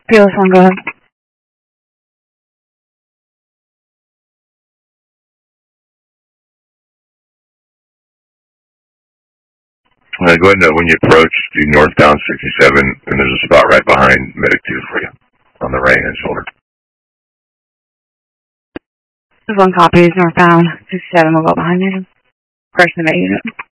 Fearless one, go ahead. Go ahead and when you approach the northbound 67, and there's a spot right behind Medic 2 for you on the right hand shoulder. This one copy is northbound 67 will go behind you. Person of the unit.